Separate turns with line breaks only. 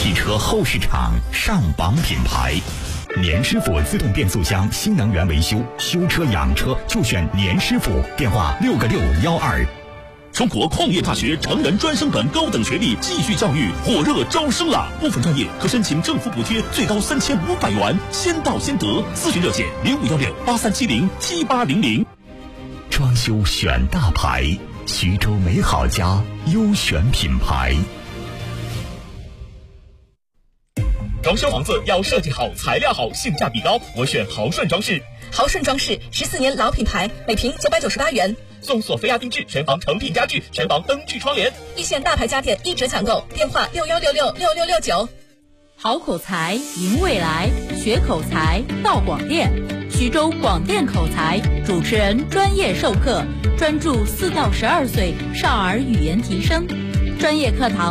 汽车后市场上榜品牌。年师傅自动变速箱新能源维修，修车养车就选年师傅，电话6个612。
中国矿业大学成人专升本高等学历继续教育火热招生了，部分专业可申请政府补贴，最高3500元，先到先得。咨询热线051683707800。
装修选大牌，徐州美好家优选品牌。
装修房子要设计好，材料好，性价比高，我选豪顺装饰。
豪顺装饰14年老品牌，每平998元，
送索菲亚定制，全房成品家具，全房灯具窗帘，
一线大牌家电1折抢购，电话61666669。
好口才赢未来，学口才到广电。徐州广电口才主持人专业授课，专注4到12岁少儿语言提升，专业课堂